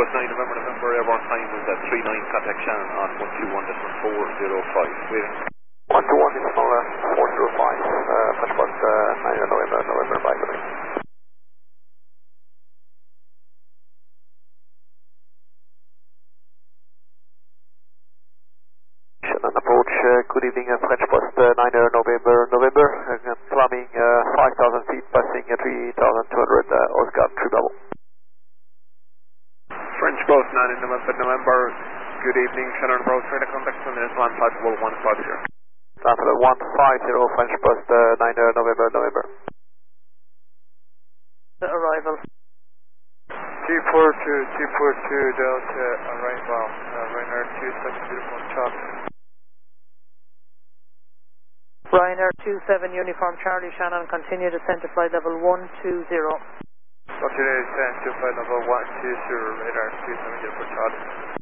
Bus 9 November, airborne time was at 39, contact Shannon on 121.405. Waiting. 121.405, French Bus 9 November, bye. Shannon approach, good evening, French Bus 9 November, climbing 5,000 feet, passing 3,200, Oscar 3 Bravo. French Bus 9 November, good evening, Shannon approach, radar contact 2 minutes, 150. Transfer 150, French Bus 9 November. The arrival. T42 Delta arrival, Ryanair 27 Uniform Charlie. Ryanair 27 Uniform Charlie, Shannon, continue descent to flight level 120. Continue descent to flight level 120, Ryanair 27 Uniform Charlie.